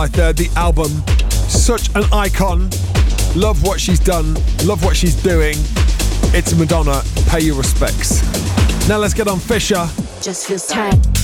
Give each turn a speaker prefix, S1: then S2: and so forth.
S1: The album, such an icon. Love what she's done, love what she's doing. It's Madonna, pay your respects. Now let's get on Fisher.
S2: Just feels tight.